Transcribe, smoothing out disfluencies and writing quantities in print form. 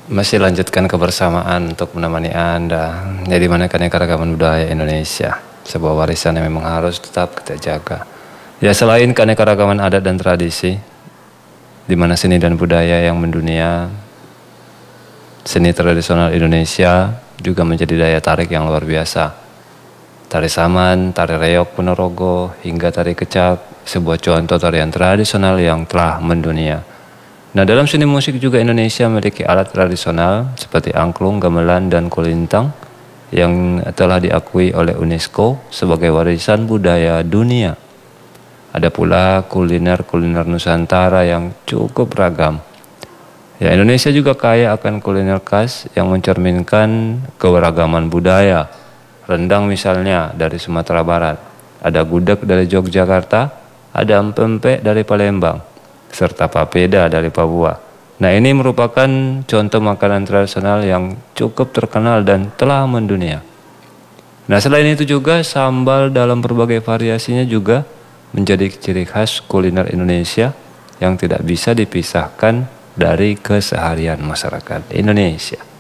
Masih lanjutkan kebersamaan untuk menemani Anda. Jadi mana keanekaragaman budaya Indonesia, sebuah warisan yang memang harus tetap kita jaga. Ya, selain keanekaragaman adat dan tradisi, di mana seni dan budaya yang mendunia, seni tradisional Indonesia juga menjadi daya tarik yang luar biasa. Tari Saman, tari reog Ponorogo, hingga tari kecak, sebuah contoh tarian tradisional yang telah mendunia. Nah, dalam seni musik juga Indonesia memiliki alat tradisional seperti angklung, gamelan, dan kulintang yang telah diakui oleh UNESCO sebagai warisan budaya dunia. Ada pula kuliner-kuliner Nusantara yang cukup ragam. Ya, Indonesia juga kaya akan kuliner khas yang mencerminkan keberagaman budaya. Rendang misalnya dari Sumatera Barat, ada gudeg dari Yogyakarta, ada empempek dari Palembang, serta papeda dari Papua. Nah, ini merupakan contoh makanan tradisional yang cukup terkenal dan telah mendunia. Nah, selain itu juga sambal dalam berbagai variasinya juga menjadi ciri khas kuliner Indonesia yang tidak bisa dipisahkan dari keseharian masyarakat Indonesia.